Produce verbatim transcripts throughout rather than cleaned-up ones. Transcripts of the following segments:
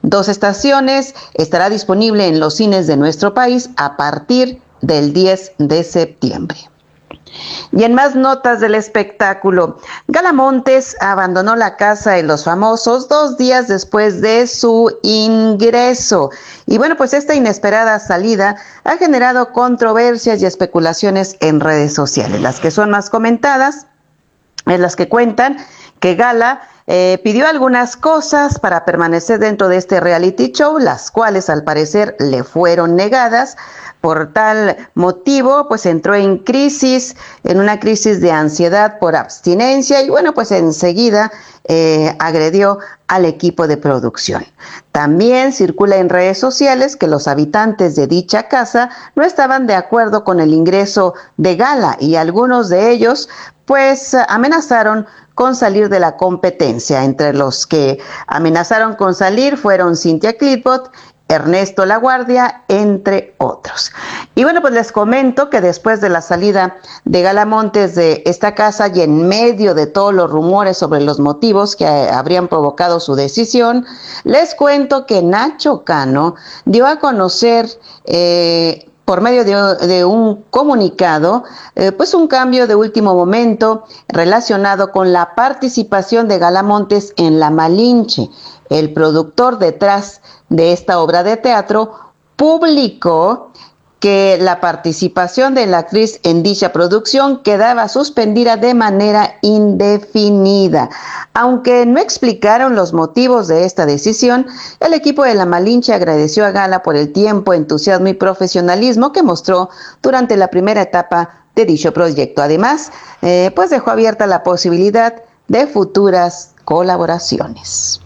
Dos estaciones, estará disponible en los cines de nuestro país a partir del diez de septiembre. Y en más notas del espectáculo, Gala Montes abandonó la Casa de los Famosos dos días después de su ingreso. Y bueno, pues esta inesperada salida ha generado controversias y especulaciones en redes sociales. Las que son más comentadas es las que cuentan que Gala eh, pidió algunas cosas para permanecer dentro de este reality show, las cuales al parecer le fueron negadas. Por tal motivo, pues entró en crisis, en una crisis de ansiedad por abstinencia y bueno, pues enseguida eh, agredió al equipo de producción. También circula en redes sociales que los habitantes de dicha casa no estaban de acuerdo con el ingreso de Gala y algunos de ellos pues amenazaron con salir de la competencia. Entre los que amenazaron con salir fueron Cynthia Clitbot, Ernesto Laguardia, entre otros. Y bueno, pues les comento que después de la salida de Gala Montes de esta casa y en medio de todos los rumores sobre los motivos que habrían provocado su decisión, les cuento que Nacho Cano dio a conocer eh, por medio de, de un comunicado, eh, pues un cambio de último momento relacionado con la participación de Gala Montes en La Malinche. El productor detrás de esta obra de teatro publicó que la participación de la actriz en dicha producción quedaba suspendida de manera indefinida. Aunque no explicaron los motivos de esta decisión, el equipo de La Malinche agradeció a Gala por el tiempo, entusiasmo y profesionalismo que mostró durante la primera etapa de dicho proyecto. Además, eh, pues dejó abierta la posibilidad de futuras colaboraciones.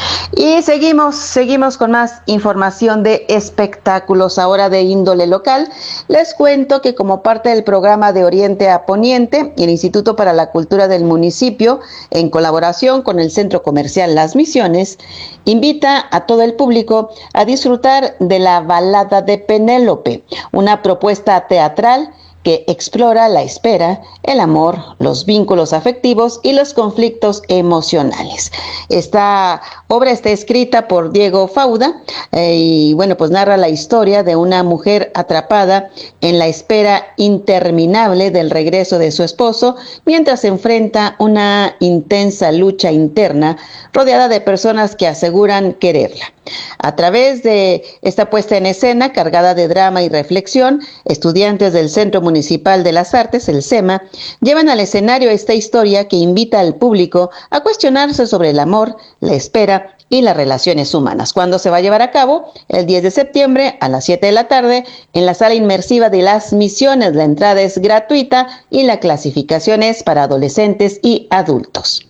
Y seguimos, seguimos con más información de espectáculos, ahora de índole local. Les cuento que como parte del programa de Oriente a Poniente, el Instituto para la Cultura del municipio, en colaboración con el Centro Comercial Las Misiones, invita a todo el público a disfrutar de la Balada de Penélope, una propuesta teatral que explora la espera, el amor, los vínculos afectivos y los conflictos emocionales. Esta obra está escrita por Diego Fauda eh, y bueno, pues narra la historia de una mujer atrapada en la espera interminable del regreso de su esposo, mientras se enfrenta una intensa lucha interna rodeada de personas que aseguran quererla. A través de esta puesta en escena cargada de drama y reflexión, estudiantes del Centro Municipal de las Artes, el SEMA, llevan al escenario esta historia que invita al público a cuestionarse sobre el amor, la espera y las relaciones humanas. ¿Cuándo se va a llevar a cabo? El diez de septiembre a las siete de la tarde en la sala inmersiva de Las Misiones. La entrada es gratuita y la clasificación es para adolescentes y adultos.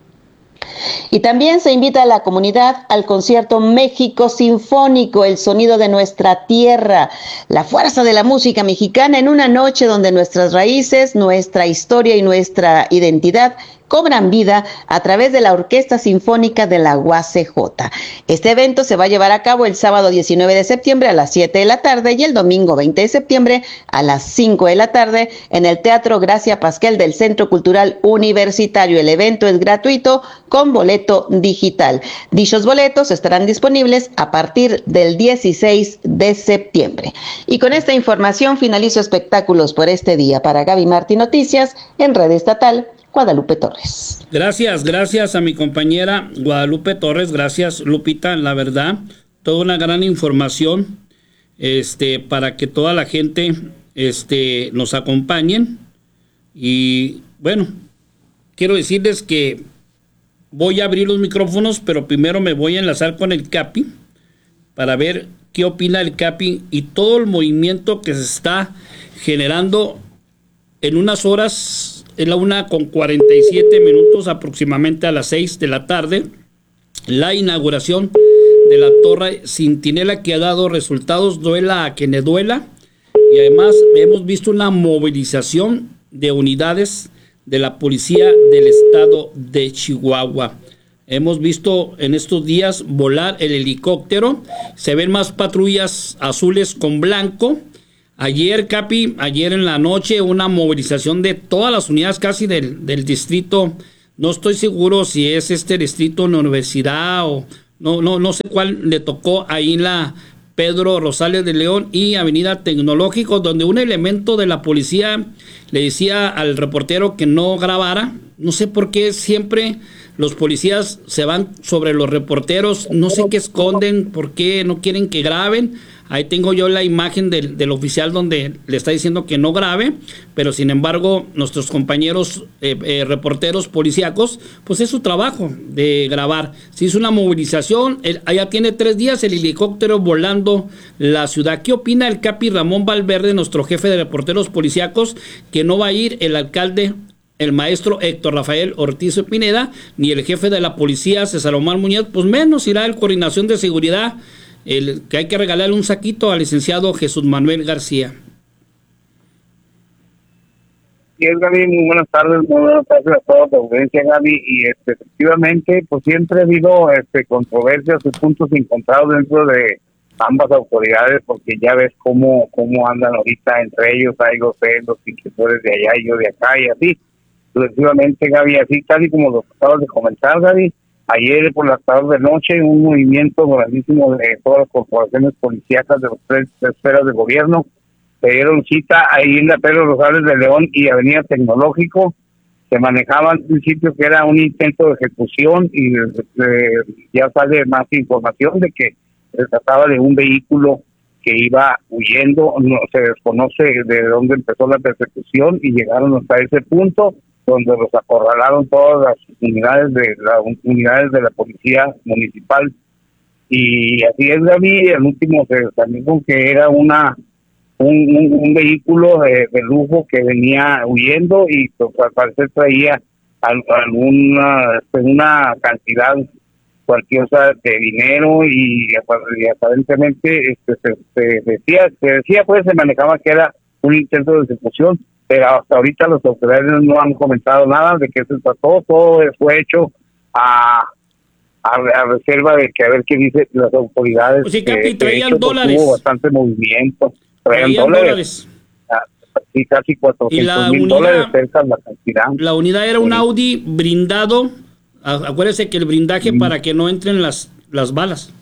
Y también se invita a la comunidad al concierto México Sinfónico, el sonido de nuestra tierra, la fuerza de la música mexicana en una noche donde nuestras raíces, nuestra historia y nuestra identidad cobran vida a través de la Orquesta Sinfónica de la U A C J. Este evento se va a llevar a cabo el sábado diecinueve de septiembre a las siete de la tarde y el domingo veinte de septiembre a las cinco de la tarde en el Teatro Gracia Pasquel del Centro Cultural Universitario. El evento es gratuito con boleto digital. Dichos boletos estarán disponibles a partir del dieciséis de septiembre. Y con esta información finalizo espectáculos por este día. Para Gaby Martí Noticias en Red Estatal, Guadalupe Torres. Gracias, gracias a mi compañera Guadalupe Torres, gracias Lupita, la verdad, toda una gran información este, para que toda la gente este, nos acompañen. Y bueno, quiero decirles que voy a abrir los micrófonos, pero primero me voy a enlazar con el Capi para ver qué opina el Capi y todo el movimiento que se está generando en unas horas. Es la una con cuarenta y siete minutos, aproximadamente a las seis de la tarde, la inauguración de la Torre Centinela, que ha dado resultados, duela a quien le duela, y además hemos visto una movilización de unidades de la policía del estado de Chihuahua. Hemos visto en estos días volar el helicóptero, se ven más patrullas azules con blanco. Ayer, Capi, ayer en la noche, una movilización de todas las unidades casi del, del distrito, no estoy seguro si es este distrito, la universidad o no, no, no sé cuál le tocó ahí en la Pedro Rosales de León y Avenida Tecnológico, donde un elemento de la policía le decía al reportero que no grabara. No sé por qué siempre los policías se van sobre los reporteros, no sé qué esconden, por qué no quieren que graben. Ahí tengo yo la imagen del, del oficial donde le está diciendo que no grabe, pero sin embargo nuestros compañeros eh, eh, reporteros policíacos, pues es su trabajo de grabar. Se hizo una movilización, el, allá tiene tres días el helicóptero volando la ciudad. ¿Qué opina el Capi Ramón Valverde, nuestro jefe de reporteros policíacos, que no va a ir el alcalde, el maestro Héctor Rafael Ortiz Pineda, ni el jefe de la policía César Omar Muñoz? Pues menos irá el coordinación de seguridad, el que hay que regalarle un saquito al licenciado Jesús Manuel García. Sí, es Gaby, muy buenas tardes, muy buenas tardes a toda la audiencia, Gaby, y este, efectivamente, pues siempre ha habido este, controversias y puntos encontrados dentro de ambas autoridades, porque ya ves cómo, cómo andan ahorita entre ellos, hay los celos y que tú eres de allá y yo de acá y así, efectivamente, Gaby, así tal y como lo acabas de comentar, Gaby. Ayer por la tarde de noche un movimiento grandísimo de todas las corporaciones policíacas de las tres esferas de gobierno se dieron cita ahí en la Pedro Rosales de León y Avenida Tecnológico. Se manejaba al principio que era un intento de ejecución y eh, ya sale más información de que se trataba de un vehículo que iba huyendo. No se desconoce de dónde empezó la persecución y llegaron hasta ese punto donde los acorralaron todas las unidades de las unidades de la policía municipal. Y así es, Gaby. El último se también con que era una un, un, un vehículo de, de lujo que venía huyendo y pues al parecer traía alguna una cantidad cuantiosa de dinero y, y aparentemente este, se, se decía se decía pues se manejaba que era un intento de ejecución, pero hasta ahorita las autoridades no han comentado nada de qué se trató. Todo fue hecho a, a, a reserva de que a ver qué dicen las autoridades. Pues sí, Capi, eh, traían hecho, dólares. Hubo bastante movimiento. Traían, traían dólares. dólares. Sí, casi cuatrocientos mil dólares cerca la cantidad. La unidad era un sí. Audi blindado. Acuérdese que el blindaje sí. para que no entren las, las balas.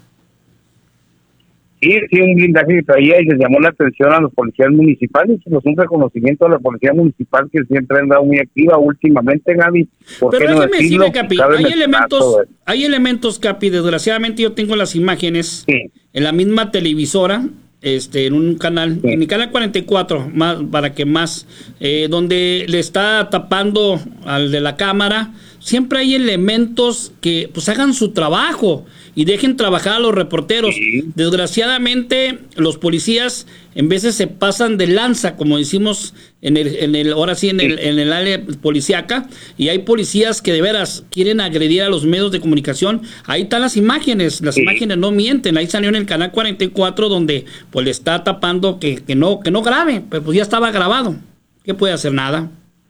Sí, sí, un blindaje que traía y les llamó la atención a los policías municipales, pues un reconocimiento a la policía municipal que siempre anda muy activa últimamente, Gaby. ¿Por Pero qué déjeme no decirlo? decirle, Capi, hay elementos, hay elementos, Capi, desgraciadamente yo tengo las imágenes sí. en la misma televisora, este, en un canal, sí. en mi canal cuarenta y cuatro, más, para que más, eh, donde le está tapando al de la cámara. Siempre hay elementos que pues hagan su trabajo y dejen trabajar a los reporteros. Sí. Desgraciadamente los policías en veces se pasan de lanza, como decimos en el, en el ahora sí en el, en el área policíaca, y hay policías que de veras quieren agredir a los medios de comunicación. Ahí están las imágenes, las sí. imágenes no mienten. Ahí salió en el canal cuarenta y cuatro donde pues le está tapando que, que no que no grabe, pero pues ya estaba grabado. ¿Qué puede hacer? Nada.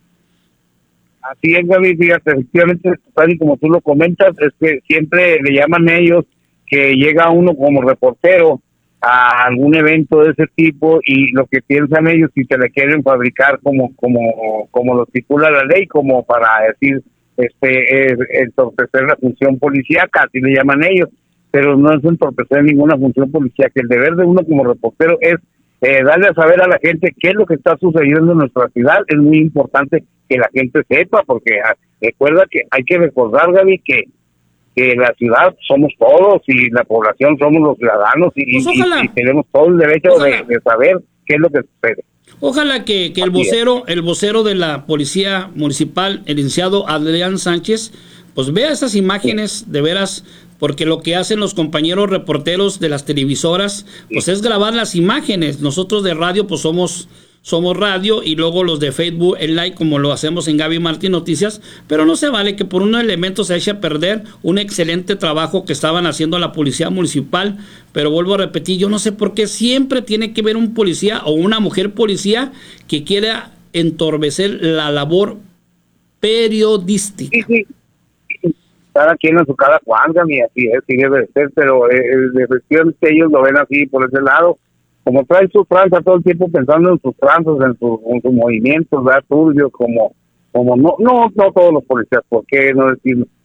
Así es, Gaby, fíjate, efectivamente, tal y como tú lo comentas, es que siempre le llaman ellos que llega uno como reportero a algún evento de ese tipo y lo que piensan ellos si se le quieren fabricar como como como lo estipula la ley, como para decir, este, eh, entorpecer la función policíaca, así le llaman ellos, pero no es entorpecer ninguna función policíaca. El deber de uno como reportero es eh, darle a saber a la gente qué es lo que está sucediendo en nuestra ciudad. Es muy importante que la gente sepa, porque recuerda que hay que recordar, Gaby, que, que la ciudad somos todos y la población somos los ciudadanos y, pues y, y tenemos todo el derecho de, de saber qué es lo que sucede. Ojalá que, que el vocero, el vocero de la Policía Municipal, el licenciado Adrián Sánchez, pues vea esas imágenes sí. de veras, porque lo que hacen los compañeros reporteros de las televisoras, pues sí. es grabar las imágenes. Nosotros de radio, pues somos... Somos radio y luego los de Facebook en like como lo hacemos en Gaby Martín Noticias, pero no se vale que por un elemento se eche a perder un excelente trabajo que estaban haciendo la policía municipal. Pero vuelvo a repetir, yo no sé por qué siempre tiene que ver un policía o una mujer policía que quiera entorpecer la labor periodística. Sí, sí. Cada quien en su cada cuanga, y así es, sí debe ser, pero eh, efectivamente ellos lo ven así por ese lado. Como trae su tranza todo el tiempo pensando en sus tranzas, en, su, en sus movimientos, ¿verdad? Turbios, como, como no, no, no todos los policías, ¿por qué no decir?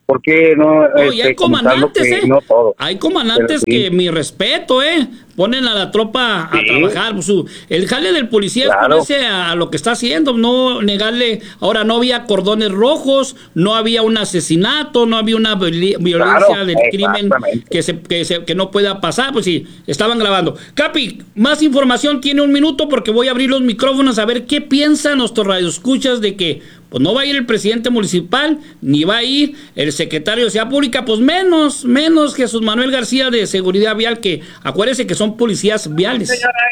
¿por qué no? No, y este, hay comandantes, que ¿eh? No todo. Hay comandantes sí. que mi respeto, ¿eh? Ponen a la tropa a sí. trabajar. Su, el jale del policía claro. es ponerse a, a lo que está haciendo, no negarle. Ahora, no había cordones rojos, no había un asesinato, no había una violencia claro, del crimen que, se, que, se, que no pueda pasar. Pues sí, estaban grabando. Capi, más información, tiene un minuto porque voy a abrir los micrófonos a ver qué piensan nuestros radioescuchas de que pues no va a ir el presidente municipal, ni va a ir el secretario de Seguridad Pública, pues menos, menos Jesús Manuel García de Seguridad Vial, que acuérdense que son policías viales.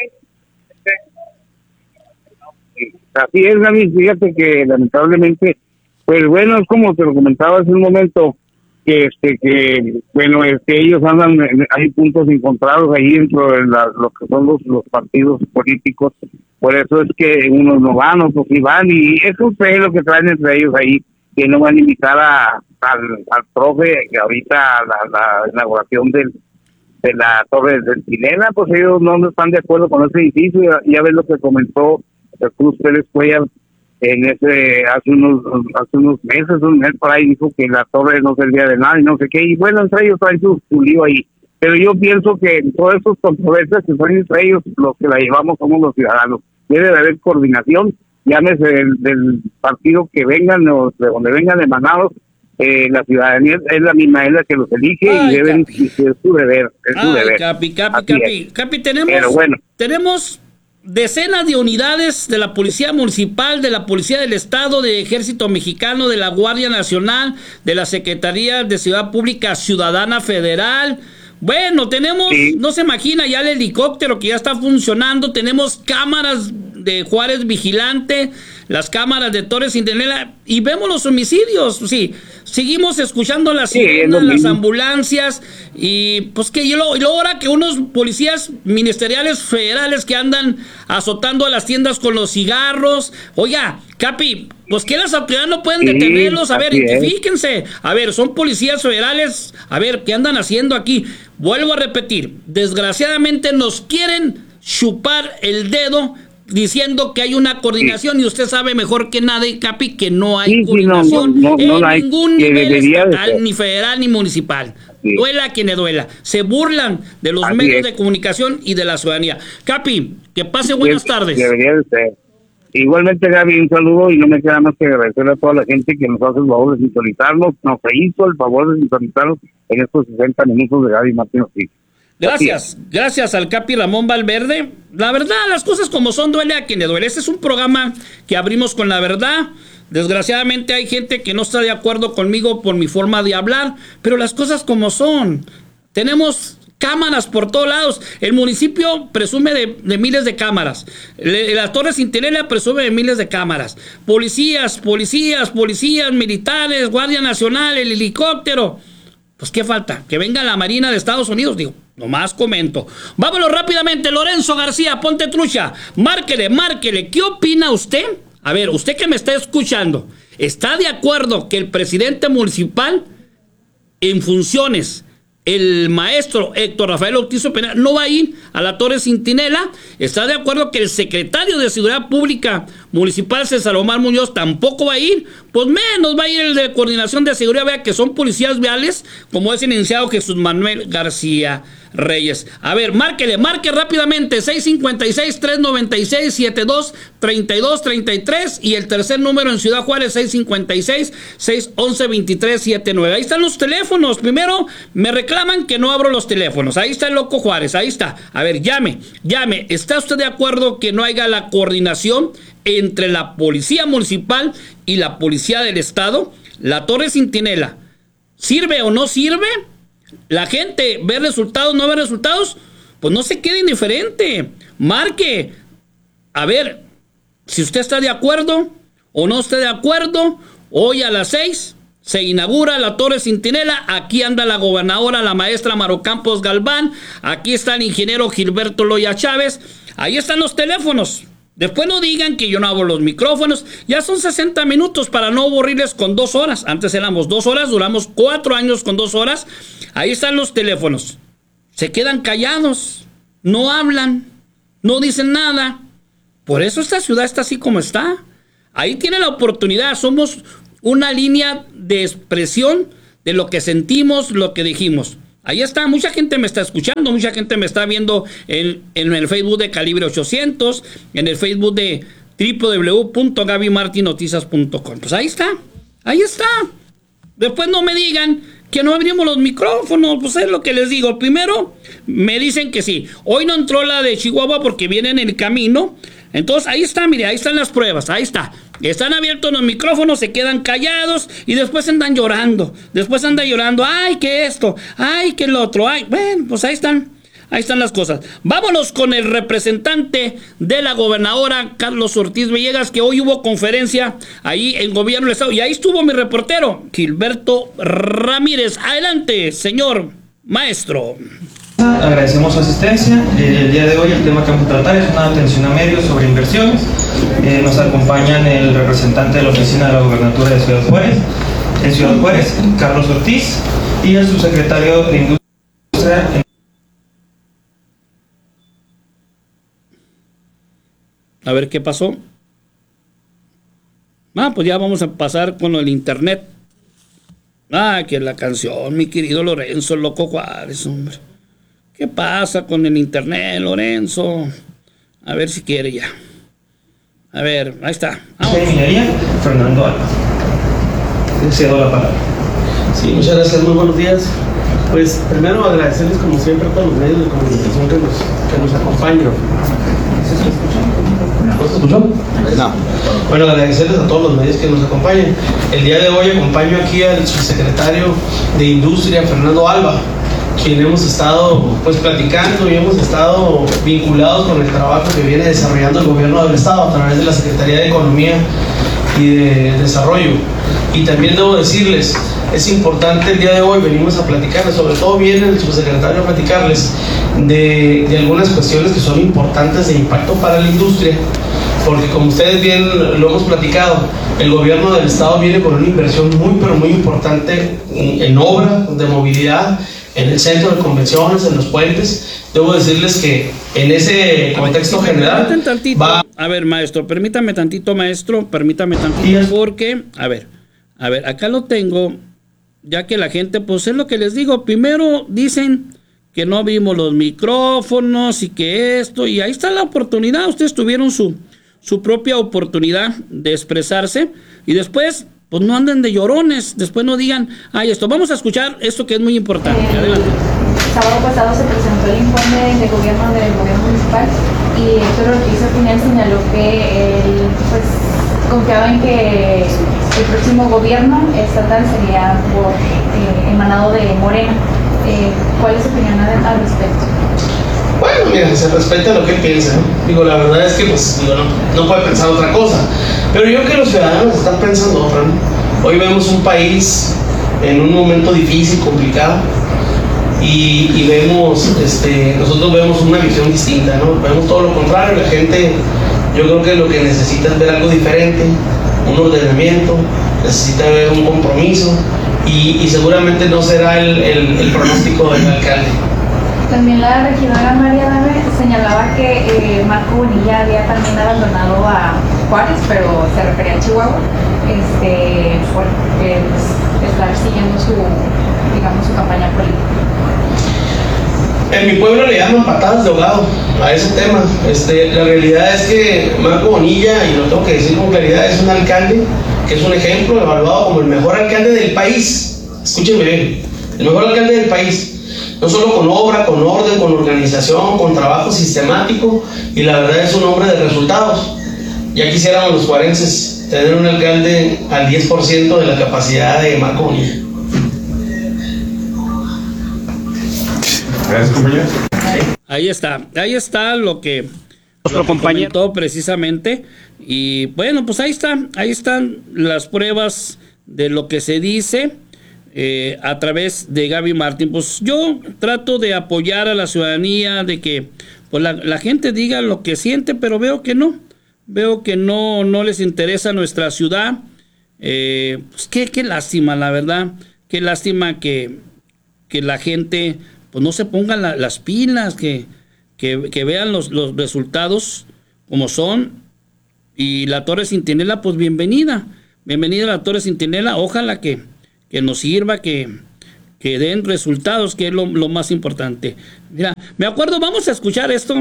Así es, Gaby, fíjate que lamentablemente, pues bueno, es como te lo comentaba hace un momento, que este que bueno, este ellos andan, hay puntos encontrados ahí dentro de la, lo que son los, los partidos políticos, por eso es que unos no van, otros sí van, y eso es lo que traen entre ellos ahí, que no van a invitar a, al, al profe, que ahorita la, la inauguración del de la Torre del Centinela, pues ellos no están de acuerdo con ese edificio. Ya, ya ves lo que comentó el Cruz Pérez Cuellar en ese hace unos hace unos meses, un mes por ahí, dijo que la torre no servía de nada y no sé qué, y bueno, entre ellos traen su, su lío ahí. Pero yo pienso que en todas esas controversias que son entre ellos, los que la llevamos somos los ciudadanos. Debe de haber coordinación, llámese del, del partido que vengan o de donde vengan emanados. Eh, la ciudadanía es la misma, es la que los elige. Ay, y deben, y es su deber, es su Ay, deber. Capi, Capi, Capi, Capi, tenemos, Pero bueno. tenemos decenas de unidades de la Policía Municipal, de la Policía del Estado, del Ejército Mexicano, de la Guardia Nacional, de la Secretaría de Seguridad Pública Ciudadana Federal. Bueno, tenemos, sí. no se imagina ya el helicóptero que ya está funcionando, tenemos cámaras de Juárez Vigilante, las cámaras de Torres Centinela, y vemos los homicidios, sí, seguimos escuchando las sí, sirenas, las ambulancias, y pues que yo lo, y luego ahora que unos policías ministeriales federales que andan azotando a las tiendas con los cigarros, oiga, Capi, pues que las autoridades no pueden sí, detenerlos, a ver, identifíquense, a ver, son policías federales, a ver, ¿qué andan haciendo aquí? Vuelvo a repetir, desgraciadamente nos quieren chupar el dedo diciendo que hay una coordinación, sí. y usted sabe mejor que nadie, Capi, que no hay sí, coordinación sí, no, no, no, en no hay, ningún nivel estatal, ni federal, ni municipal. Sí. Duela a quien le duela. Se burlan de los Así medios es. de comunicación y de la ciudadanía. Capi, que pase buenas sí, tardes. Debería de ser. Igualmente, Gaby, un saludo, y no me queda más que agradecerle a toda la gente que nos hace el favor de sintonizarnos, nos hizo el favor de sintonizarnos en estos sesenta minutos de Gaby Martínez. Gracias, gracias al Capi Ramón Valverde. La verdad, las cosas como son, duele a quien le duele. Este es un programa que abrimos con la verdad. Desgraciadamente hay gente que no está de acuerdo conmigo por mi forma de hablar, pero las cosas como son. Tenemos cámaras por todos lados. El municipio presume de, de miles de cámaras. Le, la Torre Centinela presume de miles de cámaras. Policías, policías, policías, militares, Guardia Nacional, el helicóptero. Pues, ¿qué falta? Que venga la Marina de Estados Unidos, digo. Nomás comento. Vámonos rápidamente. Lorenzo García, ponte trucha. Márquele, márquele. ¿Qué opina usted? A ver, usted que me está escuchando, ¿está de acuerdo que el presidente municipal en funciones, el maestro Héctor Rafael Ortiz Penal, no va a ir a la Torre Centinela? ¿Está de acuerdo que el secretario de Seguridad Pública Municipal, César Omar Muñoz, tampoco va a ir? Pues menos va a ir el de Coordinación de Seguridad, vea que son policías viales, como es el iniciado Jesús Manuel García Reyes. A ver, márquele, marque rápidamente, seis cinco seis, tres nueve seis, siete dos tres dos tres tres, y el tercer número en Ciudad Juárez, seis cinco seis, seis once, veintitrés setenta y nueve. Ahí están los teléfonos. Primero me reclaman que no abro los teléfonos. Ahí está el Loco Juárez, ahí está. A ver, llame, llame. ¿Está usted de acuerdo que no haya la coordinación entre la Policía Municipal y la Policía del Estado? La Torre Centinela, ¿sirve o no sirve? La gente ve resultados, no ve resultados, pues no se quede indiferente. Marque. A ver, si usted está de acuerdo o no está de acuerdo, hoy a las seis se inaugura la Torre Centinela. Aquí anda la gobernadora, la maestra Maro Campos Galván. Aquí está el ingeniero Gilberto Loya Chávez. Ahí están los teléfonos. Después no digan que yo no abro los micrófonos. Ya son sesenta minutos para no aburrirles con dos horas. Antes éramos dos horas, duramos cuatro años con dos horas. Ahí están los teléfonos. Se quedan callados, no hablan, no dicen nada. Por eso esta ciudad está así como está. Ahí tiene la oportunidad. Somos una línea de expresión de lo que sentimos, lo que dijimos. Ahí está, mucha gente me está escuchando, mucha gente me está viendo en, en el Facebook de Calibre ochocientos, en el Facebook de doble u doble u doble u punto gaby martin noticias punto com. Pues ahí está, ahí está. Después no me digan que no abrimos los micrófonos, pues es lo que les digo. Primero, me dicen que sí. Hoy no entró la de Chihuahua porque viene en el camino. Entonces, ahí está, mire, ahí están las pruebas, ahí está. Están abiertos los micrófonos, se quedan callados y después andan llorando. Después andan llorando, ay, que esto, ay, que el otro, ay. Bueno, pues ahí están, ahí están las cosas. Vámonos con el representante de la gobernadora, Carlos Ortiz Villegas, que hoy hubo conferencia ahí en Gobierno del Estado. Y ahí estuvo mi reportero, Gilberto Ramírez. Adelante, señor maestro. Agradecemos su asistencia. Eh, el día de hoy el tema que vamos a tratar es una atención a medios sobre inversiones. Eh, nos acompañan el representante de la oficina de la gobernatura de Ciudad Juárez, en Ciudad Juárez, Carlos Ortiz, y el subsecretario de Industria. A ver qué pasó. Ah, pues ya vamos a pasar con el internet. Ah, que la canción, mi querido Lorenzo Loco Juárez, hombre. ¿Qué pasa con el internet, Lorenzo? A ver si quiere ya. A ver, ahí está. Vamos. De Minería, Fernando Alba. Cedo la palabra. Sí, muchas gracias, muy buenos días. Pues primero agradecerles como siempre a todos los medios de comunicación que nos, que nos acompañan. ¿Sí se escucha? ¿No se escuchó? No. Bueno, agradecerles a todos los medios que nos acompañan. El día de hoy acompaño aquí al subsecretario de Industria, Fernando Alba, quien hemos estado pues platicando y hemos estado vinculados con el trabajo que viene desarrollando el gobierno del estado a través de la Secretaría de Economía y de Desarrollo. Y también debo decirles, es importante el día de hoy, venimos a platicarles, sobre todo viene el subsecretario a platicarles de, de algunas cuestiones que son importantes de impacto para la industria, porque como ustedes bien lo hemos platicado, el gobierno del estado viene con una inversión muy pero muy importante en, en obra de movilidad, en el centro de convenciones, en los puentes. Debo decirles que en ese contexto general va... A ver, maestro, permítame tantito, maestro, permítame tantito, porque, a ver, a ver, acá lo tengo, ya que la gente, pues es lo que les digo, primero dicen que no vimos los micrófonos y que esto, y ahí está la oportunidad, ustedes tuvieron su, su propia oportunidad de expresarse, y después... pues no anden de llorones, después no digan, ay, esto, vamos a escuchar esto que es muy importante. El Adelante. sábado pasado se presentó el informe de gobierno del gobierno municipal y Héctor Ortiz al final señaló que él pues confiaba en que el próximo gobierno estatal sería por eh, emanado de Morena. Eh, ¿Cuál es su opinión al, al respecto? Bueno, mira, se respeta lo que él piensa, ¿no? Digo, la verdad es que pues, digo, no, no puede pensar otra cosa. Pero yo creo que los ciudadanos están pensando otra, ¿no? Hoy vemos un país en un momento difícil, complicado, y, y vemos, este, nosotros vemos una visión distinta, ¿no? Vemos todo lo contrario, la gente, yo creo que lo que necesita es ver algo diferente, un ordenamiento, necesita ver un compromiso, y, y seguramente no será el, el, el pronóstico del alcalde. También la regidora María Dame señalaba que eh, Marco Bonilla había también abandonado a Juárez, pero se refería a Chihuahua, este, por eh, pues, estar siguiendo su, digamos, su campaña política. En mi pueblo le llaman patadas de ahogado a ese tema. Este, la realidad es que Marco Bonilla, y lo tengo que decir con claridad, es un alcalde que es un ejemplo, evaluado como el mejor alcalde del país. Escúchenme bien, el mejor alcalde del país. No solo con obra, con orden, con organización, con trabajo sistemático, y la verdad es un hombre de resultados. Ya quisiéramos los juarenses tener un alcalde al diez por ciento de la capacidad de Marco Bonilla. Gracias, compañero. Ahí está, ahí está lo que nuestro compañero comentó precisamente, y bueno, pues ahí está, ahí están las pruebas de lo que se dice. Eh, a través de Gaby Martín. Pues yo trato de apoyar a la ciudadanía, de que pues la, la gente diga lo que siente, pero veo que no, veo que no, no les interesa nuestra ciudad. Eh, pues qué, qué lástima, la verdad, qué lástima que, que la gente pues no se ponga la, las pilas, que, que, que vean los, los resultados como son. Y la Torre Centinela, pues bienvenida, bienvenida a la Torre Centinela, ojalá que que nos sirva, que, que den resultados, que es lo, lo más importante. Mira, me acuerdo, vamos a escuchar esto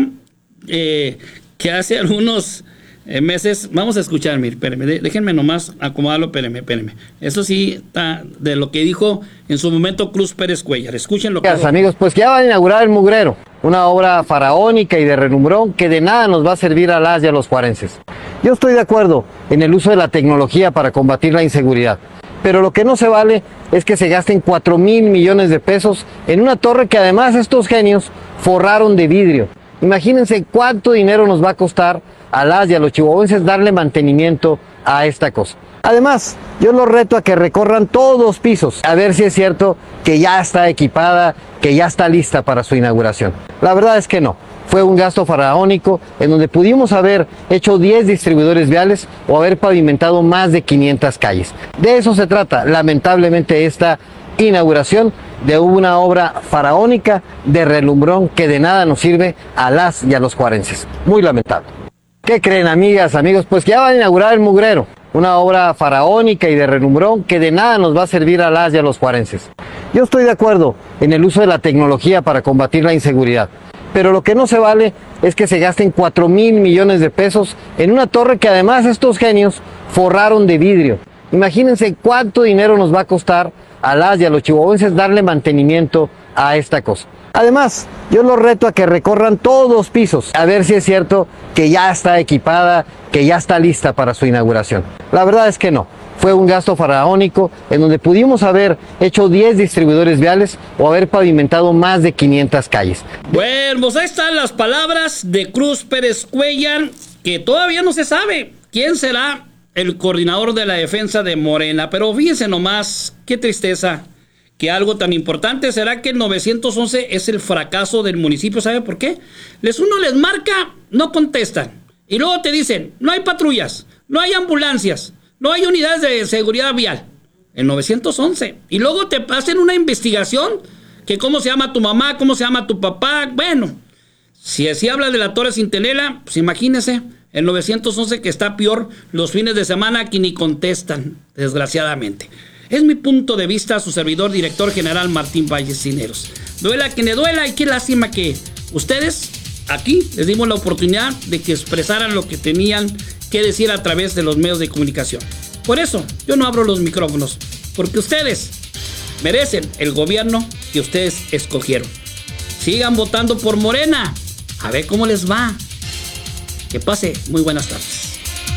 eh, que hace algunos eh, meses, vamos a escuchar, mire, espérenme, de, déjenme nomás acomodarlo, espérenme, espérenme. Eso sí está de lo que dijo en su momento Cruz Pérez Cuellar. Escuchen lo que Gracias, amigos, pues ya van a inaugurar el Mugrero, una obra faraónica y de relumbrón que de nada nos va a servir a las y a los juarenses. Yo estoy de acuerdo en el uso de la tecnología para combatir la inseguridad, pero lo que no se vale es que se gasten cuatro mil millones de pesos en una torre que además estos genios forraron de vidrio. Imagínense cuánto dinero nos va a costar a las y a los chihuahuenses darle mantenimiento a esta cosa. Además, yo los reto a que recorran todos los pisos, a ver si es cierto que ya está equipada, que ya está lista para su inauguración. La verdad es que no. Fue un gasto faraónico en donde pudimos haber hecho diez distribuidores viales o haber pavimentado más de quinientas calles. De eso se trata, lamentablemente, esta inauguración de una obra faraónica de relumbrón que de nada nos sirve a las y a los juarenses. Muy lamentable. ¿Qué creen, amigas, amigos? Pues que ya van a inaugurar el Mugrero, una obra faraónica y de relumbrón que de nada nos va a servir a las y a los juarenses. Yo estoy de acuerdo en el uso de la tecnología para combatir la inseguridad, pero lo que no se vale es que se gasten cuatro mil millones de pesos en una torre que además estos genios forraron de vidrio. Imagínense cuánto dinero nos va a costar a las y a los chihuahuenses darle mantenimiento a esta cosa. Además, yo los reto a que recorran todos los pisos, a ver si es cierto que ya está equipada, que ya está lista para su inauguración. La verdad es que no. Fue un gasto faraónico en donde pudimos haber hecho diez distribuidores viales o haber pavimentado más de quinientas calles. Bueno, pues ahí están las palabras de Cruz Pérez Cuellar, que todavía no se sabe quién será el coordinador de la defensa de Morena. Pero fíjense nomás, qué tristeza que algo tan importante. ¿Será que el nueve once es el fracaso del municipio? ¿Sabe por qué? Les uno les marca, no contestan. Y luego te dicen, no hay patrullas, no hay ambulancias, no hay unidades de seguridad vial. El nueve once. Y luego te hacen una investigación, que cómo se llama tu mamá, cómo se llama tu papá. Bueno, si así habla de la Torre Centinela, pues imagínese, el nueve once que está peor los fines de semana, que ni contestan, desgraciadamente. Es mi punto de vista, su servidor, director general Martín Valles Cineros. Duela que me duela, y qué lástima que ustedes aquí les dimos la oportunidad de que expresaran lo que tenían que decir a través de los medios de comunicación. Por eso yo no abro los micrófonos, porque ustedes merecen el gobierno que ustedes escogieron. Sigan votando por Morena, a ver cómo les va. Que pase muy buenas tardes.